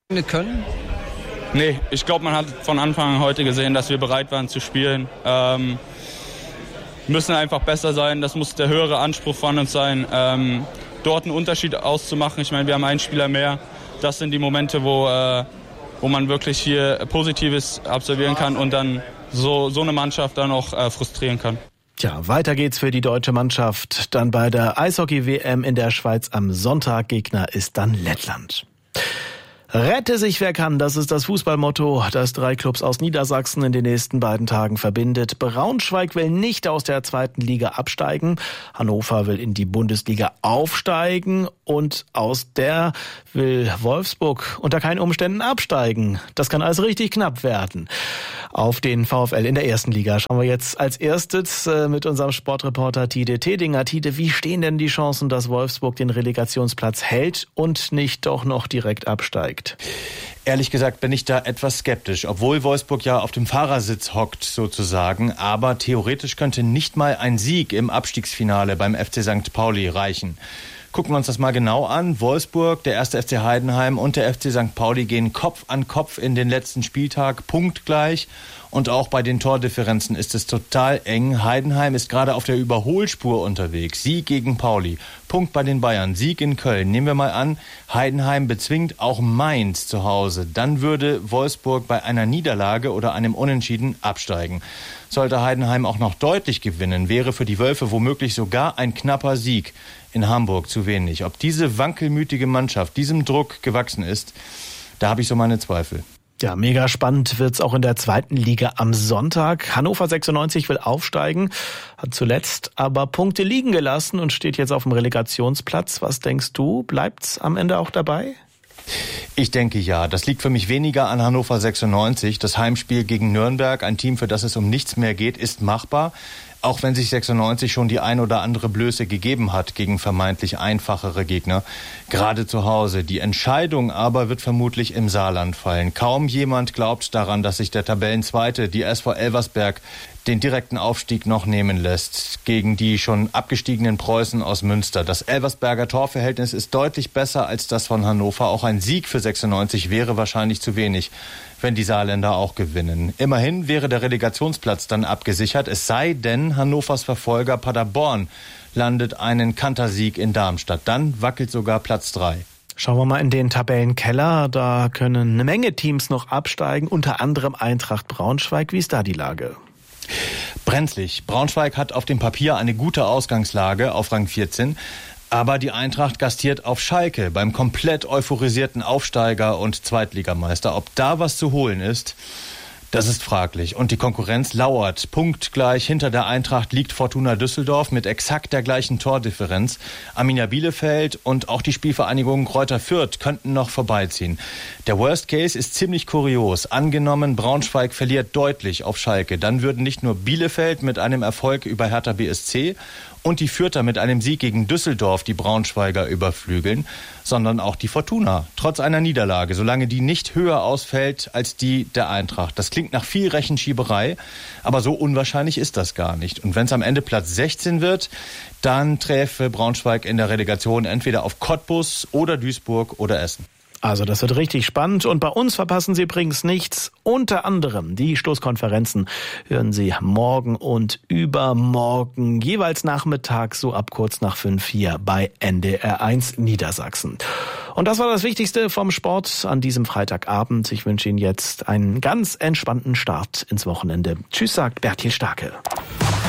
können? Nee, ich glaube, man hat von Anfang an heute gesehen, dass wir bereit waren zu spielen. Müssen einfach besser sein, das muss der höhere Anspruch von uns sein, dort einen Unterschied auszumachen. Ich meine, wir haben einen Spieler mehr. Das sind die Momente, wo man wirklich hier Positives absolvieren kann und dann so eine Mannschaft dann auch frustrieren kann. Tja, weiter geht's für die deutsche Mannschaft. Dann bei der Eishockey-WM in der Schweiz am Sonntag. Gegner ist dann Lettland. Rette sich wer kann, das ist das Fußballmotto, das 3 Clubs aus Niedersachsen in den nächsten beiden Tagen verbindet. Braunschweig will nicht aus der 2. Liga absteigen, Hannover will in die Bundesliga aufsteigen und aus der will Wolfsburg unter keinen Umständen absteigen. Das kann also richtig knapp werden. Auf den VfL in der 1. Liga schauen wir jetzt als erstes mit unserem Sportreporter Tide Tedinger. Tide, wie stehen denn die Chancen, dass Wolfsburg den Relegationsplatz hält und nicht doch noch direkt absteigt? Ehrlich gesagt bin ich da etwas skeptisch, obwohl Wolfsburg ja auf dem Fahrersitz hockt sozusagen. Aber theoretisch könnte nicht mal ein Sieg im Abstiegsfinale beim FC St. Pauli reichen. Gucken wir uns das mal genau an. Wolfsburg, der 1. FC Heidenheim und der FC St. Pauli gehen Kopf an Kopf in den letzten Spieltag, punktgleich. Und auch bei den Tordifferenzen ist es total eng. Heidenheim ist gerade auf der Überholspur unterwegs. Sieg gegen Pauli, Punkt bei den Bayern, Sieg in Köln. Nehmen wir mal an, Heidenheim bezwingt auch Mainz zu Hause. Dann würde Wolfsburg bei einer Niederlage oder einem Unentschieden absteigen. Sollte Heidenheim auch noch deutlich gewinnen, wäre für die Wölfe womöglich sogar ein knapper Sieg in Hamburg zu wenig. Ob diese wankelmütige Mannschaft diesem Druck gewachsen ist, da habe ich so meine Zweifel. Ja, mega spannend wird's auch in der 2. Liga am Sonntag. Hannover 96 will aufsteigen, hat zuletzt aber Punkte liegen gelassen und steht jetzt auf dem Relegationsplatz. Was denkst du, bleibt's am Ende auch dabei? Ich denke ja. Das liegt für mich weniger an Hannover 96. Das Heimspiel gegen Nürnberg, ein Team, für das es um nichts mehr geht, ist machbar. Auch wenn sich 96 schon die ein oder andere Blöße gegeben hat gegen vermeintlich einfachere Gegner, gerade zu Hause. Die Entscheidung aber wird vermutlich im Saarland fallen. Kaum jemand glaubt daran, dass sich der Tabellenzweite, die SV Elversberg, den direkten Aufstieg noch nehmen lässt gegen die schon abgestiegenen Preußen aus Münster. Das Elversberger Torverhältnis ist deutlich besser als das von Hannover. Auch ein Sieg für 96 wäre wahrscheinlich zu wenig, wenn die Saarländer auch gewinnen. Immerhin wäre der Relegationsplatz dann abgesichert, es sei denn, Hannovers Verfolger Paderborn landet einen Kantersieg in Darmstadt. Dann wackelt sogar Platz 3. Schauen wir mal in den Tabellenkeller. Da können eine Menge Teams noch absteigen, unter anderem Eintracht Braunschweig. Wie ist da die Lage? Brenzlig. Braunschweig hat auf dem Papier eine gute Ausgangslage auf Rang 14. Aber die Eintracht gastiert auf Schalke beim komplett euphorisierten Aufsteiger und Zweitligameister. Ob da was zu holen ist, das ist fraglich. Und die Konkurrenz lauert. Punktgleich hinter der Eintracht liegt Fortuna Düsseldorf mit exakt der gleichen Tordifferenz. Arminia Bielefeld und auch die Spielvereinigung Greuther Fürth könnten noch vorbeiziehen. Der Worst Case ist ziemlich kurios. Angenommen, Braunschweig verliert deutlich auf Schalke. Dann würden nicht nur Bielefeld mit einem Erfolg über Hertha BSC und die Fürther mit einem Sieg gegen Düsseldorf die Braunschweiger überflügeln, sondern auch die Fortuna, trotz einer Niederlage, solange die nicht höher ausfällt als die der Eintracht. Das klingt nach viel Rechenschieberei, aber so unwahrscheinlich ist das gar nicht. Und wenn es am Ende Platz 16 wird, dann träfe Braunschweig in der Relegation entweder auf Cottbus oder Duisburg oder Essen. Also das wird richtig spannend und bei uns verpassen Sie übrigens nichts. Unter anderem die Stoßkonferenzen hören Sie morgen und übermorgen, jeweils nachmittags so ab kurz nach 5 hier bei NDR1 Niedersachsen. Und das war das Wichtigste vom Sport an diesem Freitagabend. Ich wünsche Ihnen jetzt einen ganz entspannten Start ins Wochenende. Tschüss, sagt Bertil Starke.